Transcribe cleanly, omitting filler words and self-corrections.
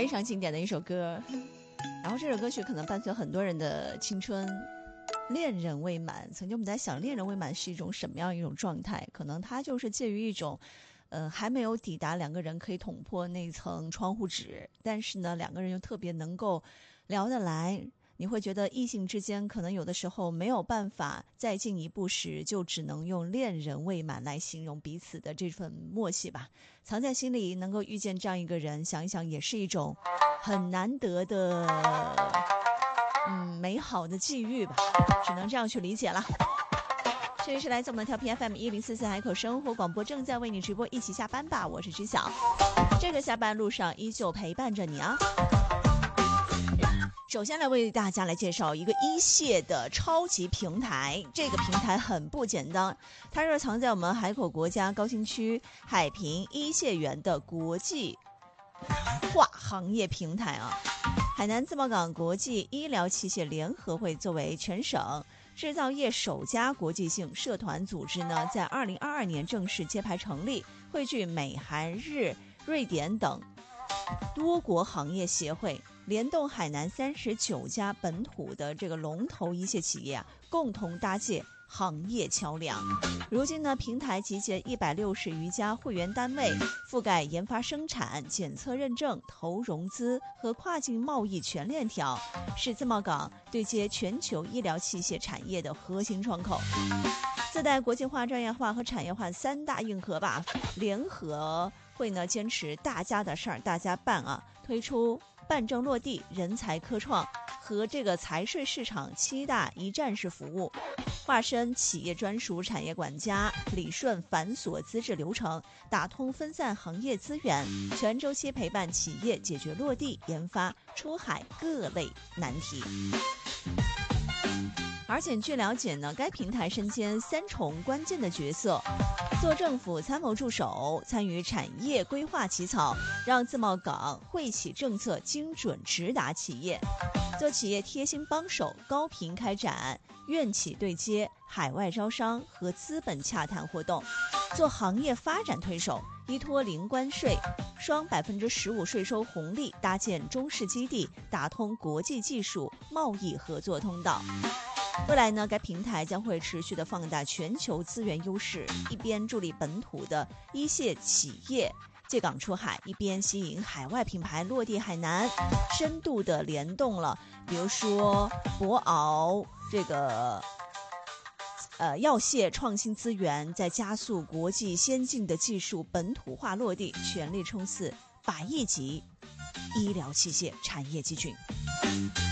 非常经典的一首歌。然后这首歌曲可能伴随很多人的青春。恋人未满，曾经我们在想恋人未满是一种什么样一种状态，可能它就是介于一种还没有抵达两个人可以捅破那层窗户纸，但是呢两个人又特别能够聊得来，你会觉得异性之间可能有的时候没有办法再进一步时，就只能用恋人未满来形容彼此的这份默契吧。藏在心里能够遇见这样一个人，想一想也是一种很难得的美好的际遇吧，只能这样去理解了。这里是来自我们的调频 FM1044海口生活广播，正在为你直播，一起下班吧，我是知晓。这个下班路上依旧陪伴着你啊。首先来为大家来介绍一个一蟹的超级平台，这个平台很不简单，它是藏在我们海口国家高新区海平一蟹园的国际化行业平台啊。海南自贸港国际医疗器械联合会作为全省制造业首家国际性社团组织呢，在2022年正式揭牌成立，汇聚美、韩、日、瑞典等多国行业协会，联动海南39家本土的这个龙头一线企业共同搭建行业桥梁。如今呢，平台集结160余家会员单位，覆盖研发、生产、检测、认证、投融资和跨境贸易全链条，是自贸港对接全球医疗器械产业的核心窗口。自带国际化、专业化和产业化3大硬核吧，联合会呢坚持大家的事儿大家办啊，推出办证落地、人才科创和这个财税市场7大一站式服务，化身企业专属产业管家，理顺繁琐资质流程，打通分散行业资源，全周期陪伴企业解决落地、研发、出海各类难题。而且据了解呢，该平台身兼3重关键的角色，做政府参谋助手，参与产业规划起草，让自贸港惠企政策精准直达企业，做企业贴心帮手，高频开展院企对接、海外招商和资本洽谈活动，做行业发展推手，依托零关税、双15%税收红利，搭建中式基地，打通国际技术贸易合作通道。未来呢，该平台将会持续的放大全球资源优势，一边助力本土的一线企业借港出海，一边吸引海外品牌落地海南，深度的联动了，比如说博鳌这个药械创新资源，在加速国际先进的技术本土化落地，全力冲刺100亿级医疗器械产业集群。